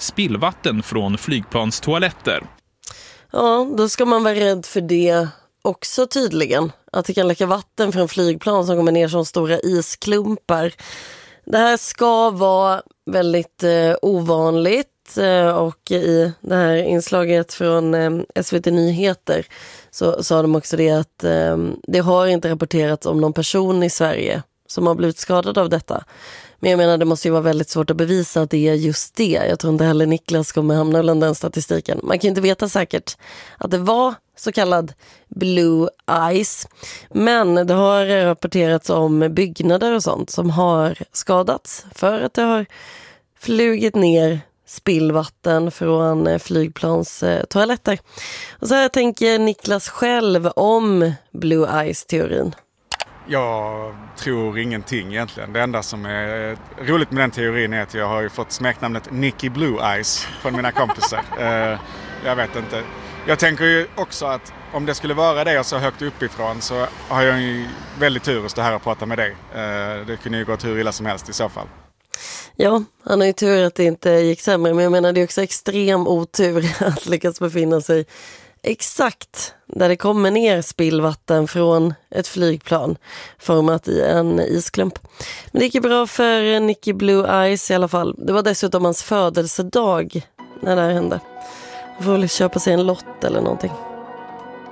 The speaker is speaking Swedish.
spillvatten från flygplanstoaletter. Ja, då ska man vara rädd för det också tydligen. Att det kan läcka vatten från flygplan som kommer ner som stora isklumpar. Det här ska vara väldigt ovanligt. Och i det här inslaget från SVT Nyheter så sa de också det att det har inte rapporterats om någon person i Sverige som har blivit skadad av detta. Men jag menar, det måste ju vara väldigt svårt att bevisa att det är just det. Jag tror inte heller Niklas kommer hamna bland den statistiken. Man kan inte veta säkert att det var så kallad blue ice. Men det har rapporterats om byggnader och sånt som har skadats för att det har flugit ner spillvatten från flygplans toaletter. Och så här tänker Niklas själv om blue ice-teorin. Jag tror ingenting egentligen. Det enda som är roligt med den teorin är att jag har ju fått smeknamnet Nicky Blue Ice från mina kompisar. Jag vet inte. Jag tänker ju också att om det skulle vara det jag så högt uppifrån så har jag ju väldigt tur att stå här och prata med dig. Det kunde ju gått hur illa som helst i så fall. Ja, han har ju tur att det inte gick sämre. Men jag menar, det är också extrem otur att lyckas befinna sig exakt där det kommer ner spillvatten från ett flygplan format i en isklump. Men det gick bra för Nicky Blue Ice i alla fall. Det var dessutom hans födelsedag när det här hände. Han får väl köpa sig en lott eller någonting.